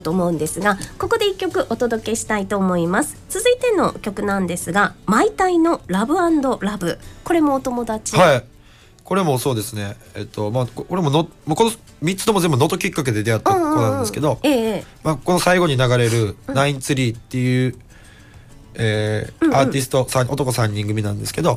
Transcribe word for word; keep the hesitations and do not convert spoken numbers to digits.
と思うんですが、ここでいっきょくお届けしたいと思います。続いての曲なんですが、マイタイのラブ&ラブ、これもお友達。 はい、これもそうですね。えっとまあこれものもうこのみっつとも全部能登きっかけで出会った子なんですけど、 うんうんうん、ええ、 まあ、この最後に流れるナインツリーっていう、えーうんうん、アーティストさん男さんにん組なんですけど、